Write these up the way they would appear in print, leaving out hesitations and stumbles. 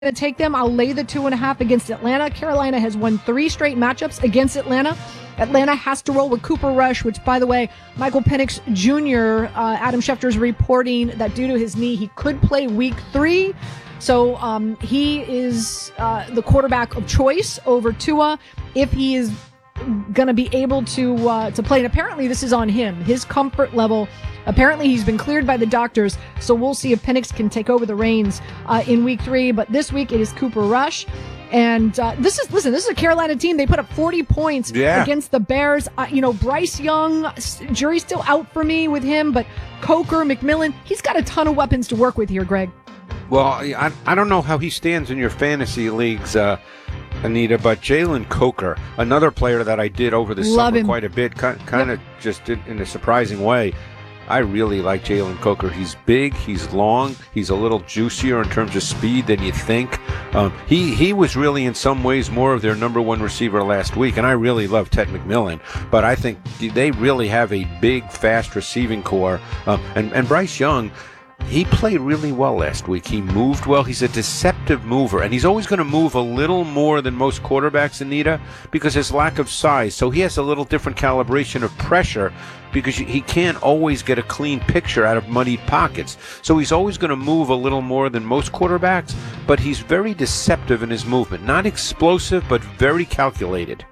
to take them. I'll lay the 2.5 against Atlanta. Carolina has won 3 straight matchups against Atlanta. Atlanta has to roll with Cooper Rush, which, by the way, Michael Penix Jr., Adam Schefter's reporting that due to his knee, he could play week 3. So he is the quarterback of choice over Tua if he is going to be able to play. And apparently this is on him, his comfort level. Apparently he's been cleared by the doctors, so we'll see if Penix can take over the reins in week 3. But this week it is Cooper Rush. And this is a Carolina team. They put up 40 points against the Bears. Bryce Young, jury's still out for me with him, but Coker, McMillan, he's got a ton of weapons to work with here, Greg. Well, I don't know how he stands in your fantasy leagues, Anita, but Jalen Coker, another player that I did over the summer quite a bit, kind of just in a surprising way. I really like Jalen Coker. He's big, he's long, he's a little juicier in terms of speed than you think. He was really in some ways more of their number one receiver last week, and I really love Ted McMillan. But I think they really have a big, fast receiving core. And Bryce Young, he played really well last week. He moved well. He's a deceptive mover, and he's always going to move a little more than most quarterbacks, Anita, because his lack of size. So he has a little different calibration of pressure because he can't always get a clean picture out of muddied pockets. So he's always going to move a little more than most quarterbacks, but he's very deceptive in his movement. Not explosive, but very calculated.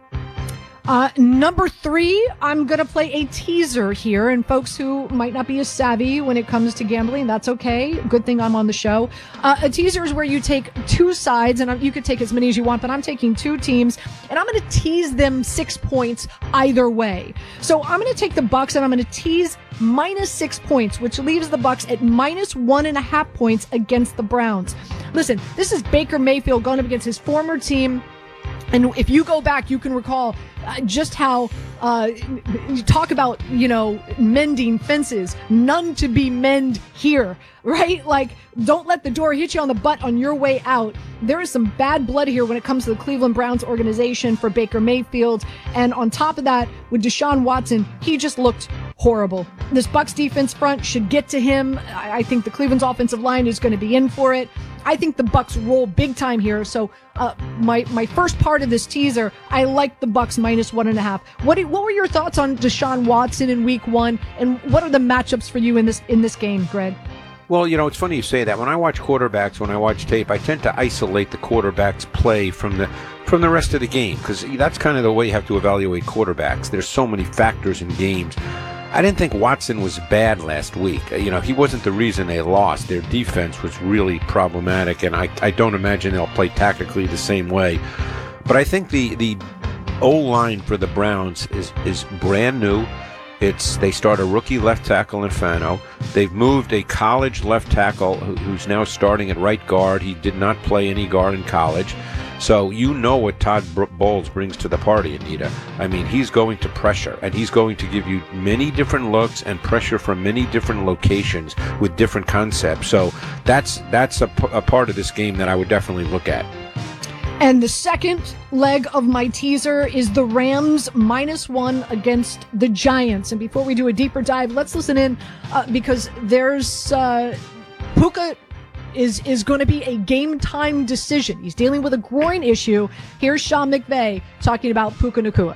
Number 3, I'm going to play a teaser here, and folks who might not be as savvy when it comes to gambling, that's okay. Good thing I'm on the show. A teaser is where you take 2 sides, and you could take as many as you want, but I'm taking 2 teams, and I'm going to tease them 6 points either way. So I'm going to take the Bucks, and I'm going to tease minus 6 points, which leaves the Bucks at minus 1.5 points against the Browns. Listen, this is Baker Mayfield going up against his former team. And if you go back, you can recall just how you talk about, mending fences. None to be mend here, right? Like, don't let the door hit you on the butt on your way out. There is some bad blood here when it comes to the Cleveland Browns organization for Baker Mayfield. And on top of that, with Deshaun Watson, he just looked horrible. This Bucs defense front should get to him. I think the Cleveland's offensive line is going to be in for it. I think the Bucs roll big time here. So my first part of this teaser, I like the Bucs minus 1.5. What were your thoughts on Deshaun Watson in week 1? And what are the matchups for you in this game, Greg? Well, it's funny you say that. When I watch quarterbacks, when I watch tape, I tend to isolate the quarterback's play from the rest of the game, because that's kind of the way you have to evaluate quarterbacks. There's so many factors in games. I didn't think Watson was bad last week. He wasn't the reason they lost. Their defense was really problematic, and I don't imagine they'll play tactically the same way. But I think the O-line for the Browns is brand new. They start a rookie left tackle in Fano. They've moved a college left tackle who's now starting at right guard. He did not play any guard in college. So what Todd Bowles brings to the party, Anita. I mean, he's going to pressure, and he's going to give you many different looks and pressure from many different locations with different concepts. So that's a part of this game that I would definitely look at. And the second leg of my teaser is the Rams minus 1 against the Giants. And before we do a deeper dive, let's listen in because there's Puka is going to be a game-time decision. He's dealing with a groin issue. Here's Sean McVay talking about Puka Nacua.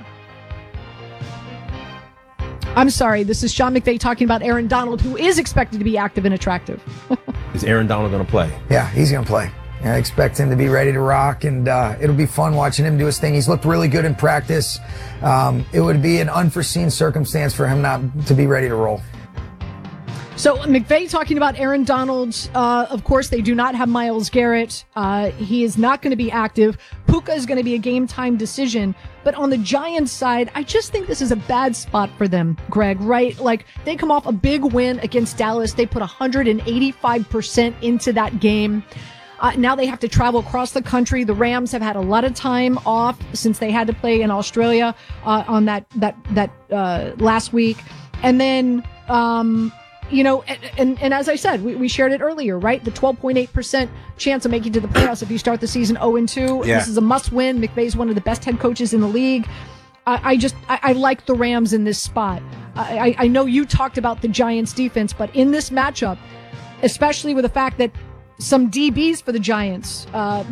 I'm sorry, this is Sean McVay talking about Aaron Donald, who is expected to be active and attractive. Is Aaron Donald going to play? Yeah, he's going to play. I expect him to be ready to rock, and it'll be fun watching him do his thing. He's looked really good in practice. It would be an unforeseen circumstance for him not to be ready to roll. So McVay talking about Aaron Donald. Of course, they do not have Myles Garrett. He is not going to be active. Puka is going to be a game-time decision. But on the Giants side, I just think this is a bad spot for them, Greg, right? Like, they come off a big win against Dallas. They put 185% into that game. Now they have to travel across the country. The Rams have had a lot of time off since they had to play in Australia on that last week. And then, and as I said, we shared it earlier, right? The 12.8% chance of making to the playoffs if you start the season 0-2. Yeah. This is a must-win. McVay's one of the best head coaches in the league. I like the Rams in this spot. I know you talked about the Giants defense, but in this matchup, especially with the fact that some DBs for the Giants.